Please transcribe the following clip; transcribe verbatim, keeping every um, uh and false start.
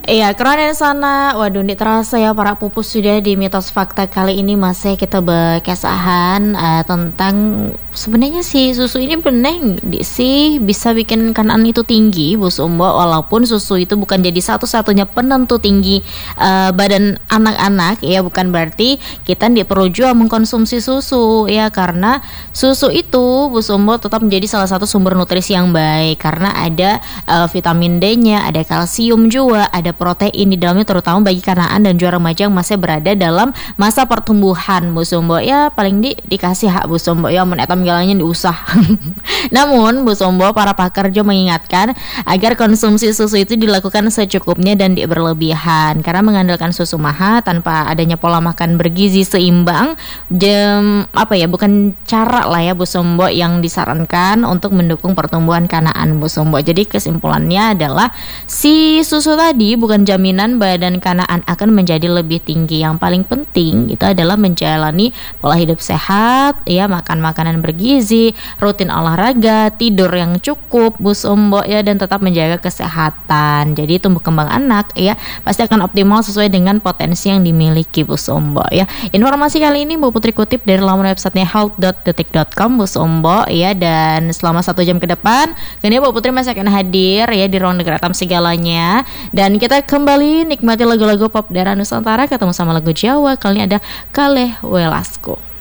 Iya, keren di sana. Waduh, nggak terasa ya para pupus sudah di mitos fakta kali ini masih kita berkesahan eh, tentang sebenarnya sih susu ini bener di- sih bisa bikin kanan itu tinggi, Bu Sumbo. Walaupun susu itu bukan jadi satu-satunya penentu tinggi eh, badan anak-anak, ya bukan berarti kita tidak perlu juga mengkonsumsi susu, ya karena susu itu Bu Sumbo tetap menjadi salah satu sumber nutrisi yang baik karena ada eh, vitamin D-nya, ada kalsium juga, ada protein di dalamnya terutama bagi kanaan dan juga remaja yang masih berada dalam masa pertumbuhan Bu Sumbo. Ya paling di dikasih hak Bu Sumbo ya mun etam galanya diusah. Namun Bu Sumbo para pakar juga mengingatkan agar konsumsi susu itu dilakukan secukupnya dan tidak berlebihan karena mengandalkan susu maha tanpa adanya pola makan bergizi seimbang jam apa ya bukan cara lah ya Bu Sumbo yang disarankan untuk mendukung pertumbuhan kanaan Bu Sumbo. Jadi kesimpulannya adalah si susu tadi bukan jaminan badan kanaan akan menjadi lebih tinggi. Yang paling penting itu adalah menjalani pola hidup sehat, ya makan makanan bergizi, rutin olahraga, tidur yang cukup, Bu Sumbo ya dan tetap menjaga kesehatan. Jadi tumbuh kembang anak ya pasti akan optimal sesuai dengan potensi yang dimiliki Bu Sumbo ya. Informasi kali ini Bu Putri kutip dari laman websitenya health dot detik dot com Bu Sumbo ya dan selama satu jam ke depan kini Bu Putri masih akan hadir ya di ruang dengar Atam segalanya dan kita kembali nikmati lagu-lagu pop daerah Nusantara ketemu sama lagu Jawa kali ini ada Kaleh Welasku.